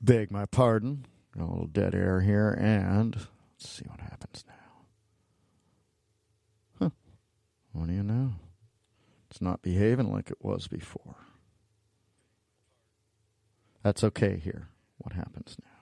Beg my pardon. Got a little dead air here, and let's see what happens now. Huh. What do you know? It's not behaving like it was before. That's okay here. What happens now?